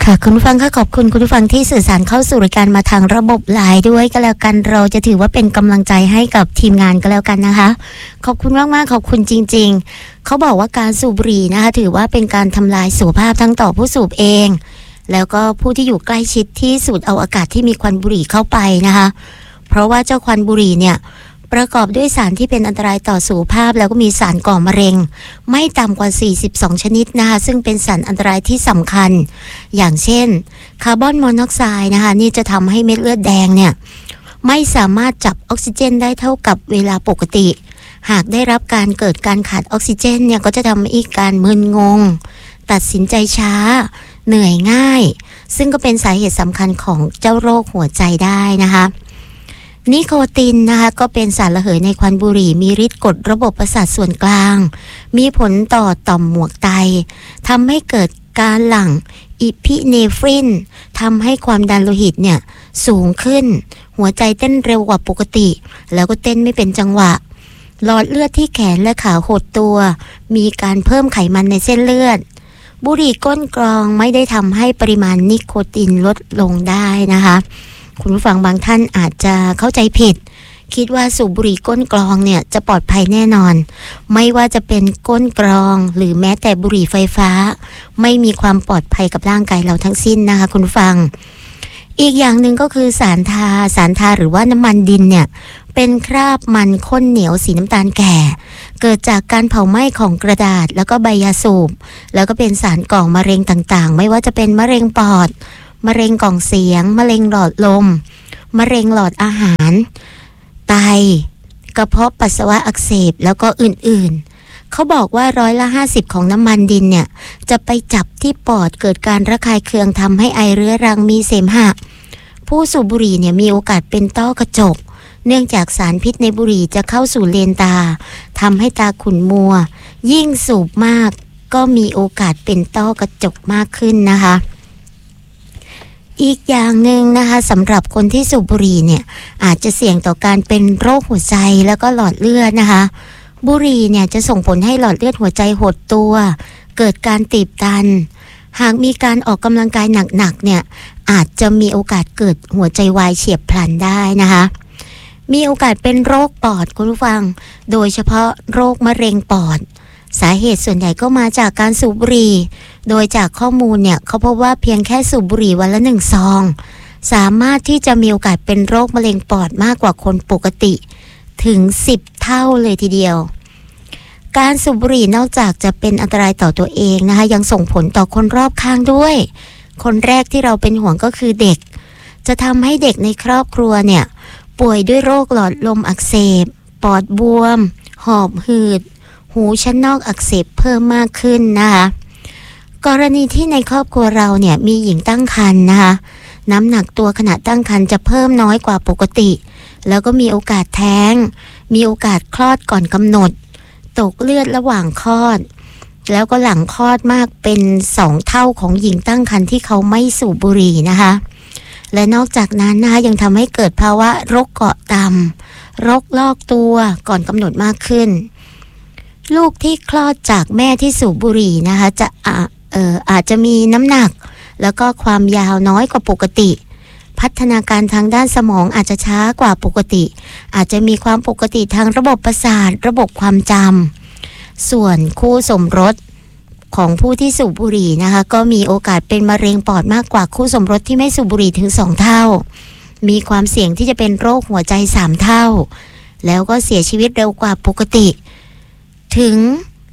ค่ะคุณผู้ฟังค่ะขอบคุณคุณผู้ฟังที่สื่อสารเข้าสู่รายการมาทางระบบไลน์ด้วยก็แล้วกันเราจะถือว่าเป็นกำลังใจให้กับทีมงานก็แล้วกันนะคะขอบคุณมากๆขอบคุณจริงๆเขาบอกว่าการสูบบุหรี่นะคะถือว่าเป็นการทำลายสุขภาพทั้งต่อผู้สูบเองแล้วก็ผู้ที่อยู่ใกล้ชิดที่สูดเอาอากาศที่มีควันบุหรี่เข้าไปนะคะเพราะว่าเจ้าควันบุหรี่เนี่ยประกอบด้วยสารที่เป็นอันตรายต่อสุขภาพแล้วก็มีสารก่อมะเร็งไม่ต่ำกว่า42ชนิดนะคะซึ่งเป็นสารอันตรายที่สำคัญอย่างเช่นคาร์บอนมอนอกไซด์นะคะนี่จะทำให้เม็ดเลือดแดงเนี่ยไม่สามารถจับออกซิเจนได้เท่ากับเวลาปกติหากได้รับการเกิดการขาดออกซิเจนเนี่ยก็จะทำให้การมึนงงตัดสินใจช้าเหนื่อยง่ายซึ่งก็เป็นสาเหตุสำคัญของเจ้าโรคหัวใจได้นะคะนิโคตินนะคะก็เป็นสารระเหยในควันบุหรี่มีฤทธิ์กดระบบประสาทส่วนกลางมีผลต่อต่อมหมวกไตทำให้เกิดการหลั่งอิพิเนฟรินทำให้ความดันโลหิตเนี่ยสูงขึ้นหัวใจเต้นเร็วกว่าปกติแล้วก็เต้นไม่เป็นจังหวะหลอดเลือดที่แขนและขาหดตัวมีการเพิ่มไขมันในเส้นเลือดบุหรี่ก้นกรองไม่ได้ทำให้ปริมาณนิโคตินลดลงได้นะคะคุณผู้ฟังบางท่านอาจจะเข้าใจผิดคิดว่าสูบบุหรี่ก้นกรองเนี่ยจะปลอดภัยแน่นอนไม่ว่าจะเป็นก้นกรองหรือแม้แต่บุหรี่ไฟฟ้าไม่มีความปลอดภัยกับร่างกายเราทั้งสิ้นนะคะคุณผู้ฟังอีกอย่างหนึ่งก็คือสารทาหรือว่าน้ำมันดินเนี่ยเป็นคราบมันข้นเหนียวสีน้ำตาลแก่เกิดจากการเผาไหม้ของกระดาษแล้วก็ใบยาสูบแล้วก็เป็นสารก่อมะเร็งต่างๆไม่ว่าจะเป็นมะเร็งปอดมะเร็งกล่องเสียงมะเร็งหลอดลมมะเร็งหลอดอาหารไตกระเพาะปัสสาวะอักเสบแล้วก็อื่นๆเขาบอกว่า50%ของน้ำมันดินเนี่ยจะไปจับที่ปอดเกิดการระคายเคืองทำให้ไอเรื้อรังมีเสมหะผู้สูบบุหรี่เนี่ยมีโอกาสเป็นต้อกระจกเนื่องจากสารพิษในบุหรี่จะเข้าสู่เลนตาทำให้ตาขุ่นมัวยิ่งสูบมากก็มีโอกาสเป็นต้อกระจกมากขึ้นนะคะอีกอย่างหนึ่งนะคะสำหรับคนที่สูบบุหรี่เนี่ยอาจจะเสี่ยงต่อการเป็นโรคหัวใจแล้วก็หลอดเลือดนะคะบุหรี่เนี่ยจะส่งผลให้หลอดเลือดหัวใจหดตัวเกิดการตีบตันหากมีการออกกำลังกายหนักๆเนี่ยอาจจะมีโอกาสเกิดหัวใจวายเฉียบพลันได้นะคะมีโอกาสเป็นโรคปอดคุณผู้ฟังโดยเฉพาะโรคมะเร็งปอดสาเหตุส่วนใหญ่ก็มาจากการสูบบุหรี่โดยจากข้อมูลเนี่ยเขาพบว่าเพียงแค่สูบบุหรี่วันละ1 ซองสามารถที่จะมีโอกาสเป็นโรคมะเร็งปอดมากกว่าคนปกติถึง10 เท่าเลยทีเดียวการสูบบุหรี่นอกจากจะเป็นอันตรายต่อตัวเองนะคะยังส่งผลต่อคนรอบข้างด้วยคนแรกที่เราเป็นห่วงก็คือเด็กจะทำให้เด็กในครอบครัวเนี่ยป่วยด้วยโรคหลอดลมอักเสบปอดบวมหอบหืดหูชั้นนอกอักเสบเพิ่มมากขึ้นนะคะกรณีที่ในครอบครัวเราเนี่ยมีหญิงตั้งครรภ์นะคะน้ำหนักตัวขณะตั้งครรภ์จะเพิ่มน้อยกว่าปกติแล้วก็มีโอกาสแท้งมีโอกาสคลอดก่อนกำหนดตกเลือดระหว่างคลอดแล้วก็หลังคลอดมากเป็น2 เท่าของหญิงตั้งครรภ์ที่เขาไม่สูบบุหรี่นะคะและนอกจากนั้นนะคะยังทำให้เกิดภาวะโรคเกาะต่ำโรคลอกตัวก่อนกำหนดมากขึ้นลูกที่คลอดจากแม่ที่สูบบุหรี่นะคะจะอาจจะมีน้ำหนักแล้วก็ความยาวน้อยกว่าปกติพัฒนาการทางด้านสมองอาจจะช้ากว่าปกติอาจจะมีความปกติทางระบบประสาทระบบความจำส่วนคู่สมรสของผู้ที่สูบบุหรี่นะคะก็มีโอกาสเป็นมะเร็งปอดมากกว่าคู่สมรสที่ไม่สูบบุหรี่ถึง2 เท่ามีความเสี่ยงที่จะเป็นโรคหัวใจ3 เท่าแล้วก็เสียชีวิตเร็วกว่าปกติถึง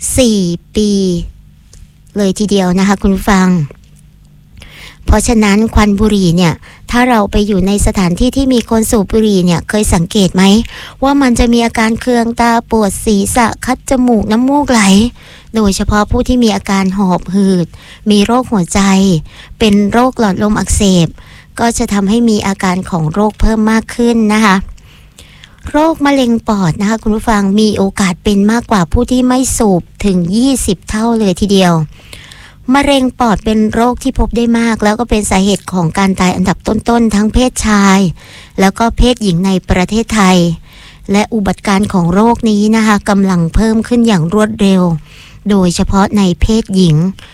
4 ปีเลยทีเดียวนะคะคุณฟังเพราะฉะนั้นควันบุหรี่เนี่ยถ้าเราไปอยู่ในสถานที่ที่มีคนสูบบุหรี่เนี่ยเคยสังเกตไหมว่ามันจะมีอาการเคืองตาปวดศีรษะคัดจมูกน้ำมูกไหลโดยเฉพาะผู้ที่มีอาการหอบหืดมีโรคหัวใจเป็นโรคหลอดลมอักเสบก็จะทำให้มีอาการของโรคเพิ่มมากขึ้นนะคะโรคมะเร็งปอดนะคะคุณผู้ฟังมีโอกาสเป็นมากกว่าผู้ที่ไม่สูบถึง20 เท่าเลยทีเดียวมะเร็งปอดเป็นโรคที่พบได้มากแล้วก็เป็นสาเหตุของการตายอันดับต้นๆทั้งเพศชายแล้วก็เพศหญิงในประเทศไทยและอุบัติการณ์ของโรคนี้นะคะกำลังเพิ่มขึ้นอย่างรวดเร็วโดยเฉพาะในเพศหญิง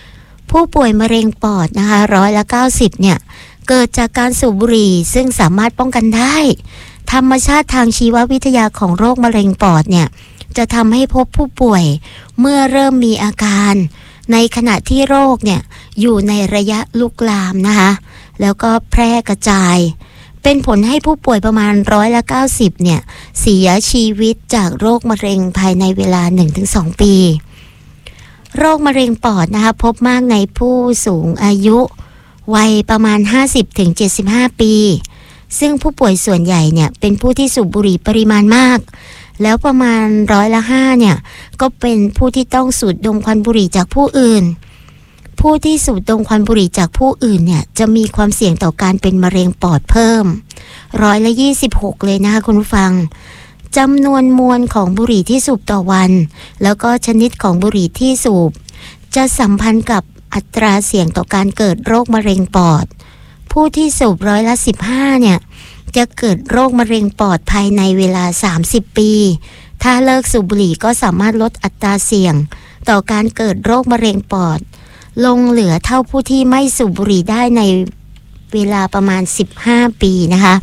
ผู้ป่วยมะเร็งปอดนะคะ90%เนี่ยเกิดจากการสูบบุหรี่ซึ่งสามารถป้องกันได้ธรรมชาติทางชีววิทยาของโรคมะเร็งปอดเนี่ยจะทำให้พบผู้ป่วยเมื่อเริ่มมีอาการในขณะที่โรคเนี่ยอยู่ในระยะลุกลามนะคะแล้วก็แพร่กระจายเป็นผลให้ผู้ป่วยประมาณ90%เนี่ยเสียชีวิตจากโรคมะเร็งภายในเวลา 1-2 ปีโรคมะเร็งปอดนะคะพบมากในผู้สูงอายุวัยประมาณ 50-75 ปีซึ่งผู้ป่วยส่วนใหญ่เนี่ยเป็นผู้ที่สูบบุหรี่ปริมาณมากแล้วประมาณ5%เนี่ยก็เป็นผู้ที่ต้องสูดดมควันบุหรี่จากผู้อื่นผู้ที่สูดดมควันบุหรี่จากผู้อื่นเนี่ยจะมีความเสี่ยงต่อการเป็นมะเร็งปอดเพิ่ม26%เลยนะคะคุณผู้ฟังจำนวนมวลของบุหรี่ที่สูบต่อวันแล้วก็ชนิดของบุหรี่ที่สูบจะสัมพันธ์กับอัตราเสี่ยงต่อการเกิดโรคมะเร็งปอดผู้ที่สูบ15%เนี่ยจะเกิดโรคมะเร็งปอดภายในเวลา30 ปีถ้าเลิกสูบบุหรี่ก็สามารถลดอัตราเสี่ยงต่อการเกิดโรคมะเร็งปอดลงเหลือเท่าผู้ที่ไม่สูบบุหรี่ได้ในเวลาประมาณ15 ปีนะคะ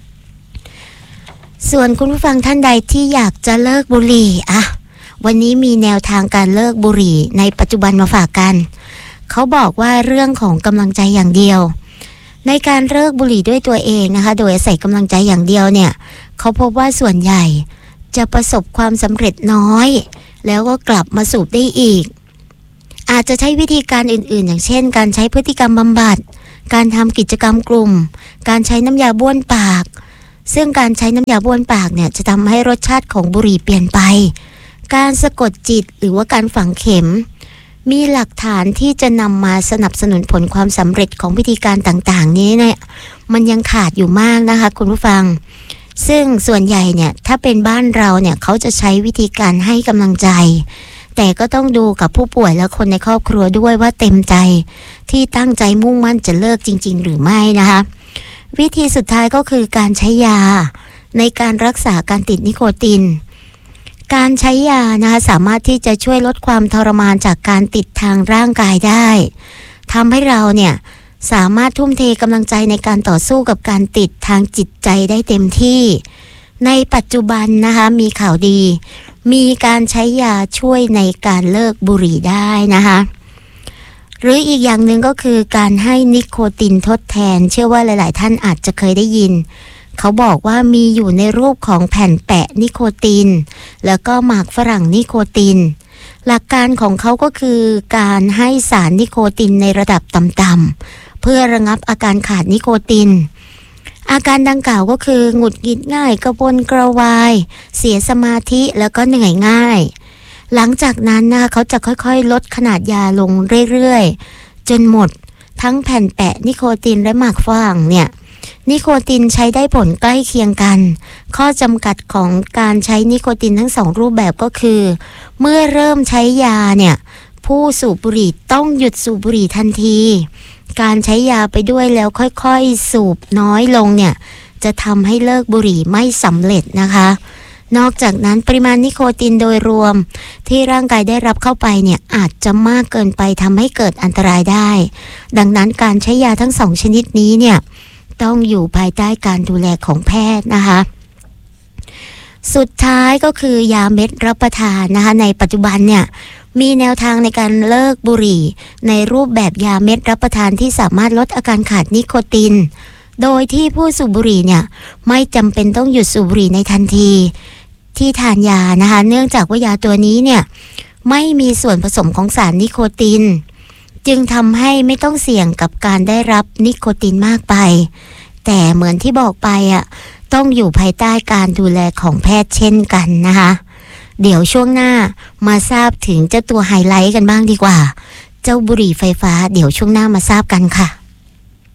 ส่วนคุณผู้ฟังท่านใดที่อยากจะเลิกบุหรี่วันนี้มีแนวทางการเลิกบุหรี่ในปัจจุบันมาฝากกันเขาบอกว่าเรื่องของกำลังใจอย่างเดียวในการเลิกบุหรี่ด้วยตัวเองนะคะโดยอาศัยกำลังใจอย่างเดียวเนี่ยเขาพบว่าส่วนใหญ่จะประสบความสำเร็จน้อยแล้วก็กลับมาสูบได้อีกอาจจะใช้วิธีการอื่นๆอย่างเช่นการใช้พฤติกรรมบำบัดการทำกิจกรรมกลุ่มการใช้น้ำยาบ้วนปากซึ่งการใช้น้ำยาบ้วนปากเนี่ยจะทำให้รสชาติของบุหรี่เปลี่ยนไปการสะกดจิตหรือว่าการฝังเข็มมีหลักฐานที่จะนำมาสนับสนุนผลความสำเร็จของวิธีการต่างๆนี้เนี่ยมันยังขาดอยู่มากนะคะคุณผู้ฟังซึ่งส่วนใหญ่เนี่ยถ้าเป็นบ้านเราเนี่ยเขาจะใช้วิธีการให้กำลังใจแต่ก็ต้องดูกับผู้ป่วยและคนในครอบครัวด้วยว่าเต็มใจที่ตั้งใจมุ่งมั่นจะเลิกจริงๆหรือไม่นะคะวิธีสุดท้ายก็คือการใช้ยาในการรักษาการติดนิโคตินการใช้ยานะคะสามารถที่จะช่วยลดความทรมานจากการติดทางร่างกายได้ทำให้เราเนี่ยสามารถทุ่มเทกำลังใจในการต่อสู้กับการติดทางจิตใจได้เต็มที่ในปัจจุบันนะคะมีข่าวดีมีการใช้ยาช่วยในการเลิกบุหรี่ได้นะคะหรืออีกอย่างหนึ่งก็คือการให้นิโคตินทดแทนเชื่อว่าหลายๆท่านอาจจะเคยได้ยินเขาบอกว่ามีอยู่ในรูปของแผ่นแปะนิโคตินแล้วก็หมากฝรั่งนิโคตินหลักการของเขาก็คือการให้สารนิโคตินในระดับต่ำๆเพื่อระงับอาการขาดนิโคตินอาการดังกล่าวก็คือหงุดหงิดง่ายกระวนกระวายเสียสมาธิแล้วก็เหนื่อยง่ายหลังจากนั้นนะคะเขาจะค่อยๆลดขนาดยาลงเรื่อยๆจนหมดทั้งแผ่นแปะนิโคตินและหมากฝรั่งเนี่ยนิโคตินใช้ได้ผลใกล้เคียงกันข้อจำกัดของการใช้นิโคตินทั้งสองรูปแบบก็คือเมื่อเริ่มใช้ยาเนี่ยผู้สูบบุหรี่ต้องหยุดสูบบุหรี่ทันทีการใช้ยาไปด้วยแล้วค่อยๆสูบน้อยลงเนี่ยจะทำให้เลิกบุหรี่ไม่สำเร็จนะคะนอกจากนั้นปริมาณนิโคตินโดยรวมที่ร่างกายได้รับเข้าไปเนี่ยอาจจะมากเกินไปทำให้เกิดอันตรายได้ดังนั้นการใช้ยาทั้งสองชนิดนี้เนี่ยต้องอยู่ภายใต้การดูแลของแพทย์นะคะสุดท้ายก็คือยาเม็ดรับประทานนะคะในปัจจุบันเนี่ยมีแนวทางในการเลิกบุหรี่ในรูปแบบยาเม็ดรับประทานที่สามารถลดอาการขาดนิโคตินโดยที่ผู้สูบบุหรี่เนี่ยไม่จำเป็นต้องหยุดสูบบุหรี่ในทันทีที่ทานยานะคะเนื่องจากว่ายาตัวนี้เนี่ยไม่มีส่วนผสมของสารนิโคตินจึงทำให้ไม่ต้องเสี่ยงกับการได้รับนิโคตินมากไปแต่เหมือนที่บอกไปต้องอยู่ภายใต้การดูแลของแพทย์เช่นกันนะคะเดี๋ยวช่วงหน้ามาทราบถึงเจ้าตัวไฮไลท์กันบ้างดีกว่าเจ้าบุหรี่ไฟฟ้าเดี๋ยวช่วงหน้ามาทราบกันค่ะ